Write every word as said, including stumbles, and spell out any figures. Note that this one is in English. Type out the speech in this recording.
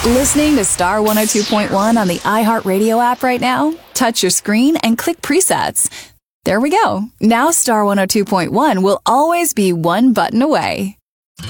Listening to Star one oh two point one on the iHeartRadio app right now? Touch your screen and click presets. There we go. Now Star one oh two point one will always be one button away.